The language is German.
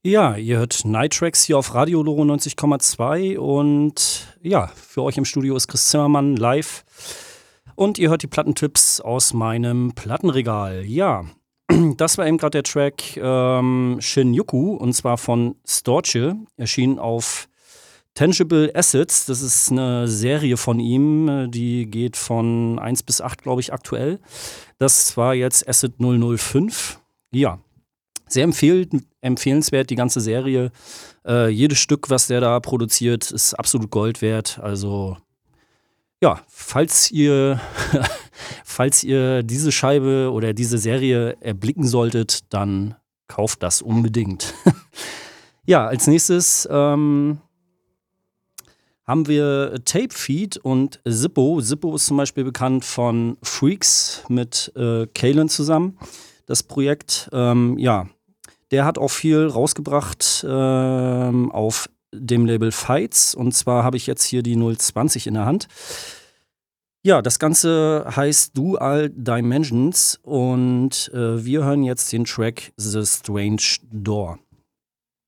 Ja, ihr hört Night Tracks hier auf Radio Loro 90,2 und ja, für euch im Studio ist Chris Zimmermann live und ihr hört die Plattentipps aus meinem Plattenregal. Ja, das war eben gerade der Track Shinjuku und zwar von Storche, erschien auf Tangible Assets. Das ist eine Serie von ihm, die geht von 1 bis 8, glaube ich, aktuell. Das war jetzt Asset 005. Ja, sehr empfehlenswert, die ganze Serie. Jedes Stück, was der da produziert, ist absolut Gold wert. Also, ja, falls ihr diese Scheibe oder diese Serie erblicken solltet, dann kauft das unbedingt. Ja, als nächstes haben wir Tapefeed und Zippo. Zippo ist zum Beispiel bekannt von Freaks mit Kalen zusammen. Das Projekt, ja, der hat auch viel rausgebracht auf dem Label Fights. Und zwar habe ich jetzt hier die 020 in der Hand. Ja, das Ganze heißt Dual Dimensions und wir hören jetzt den Track The Strange Door.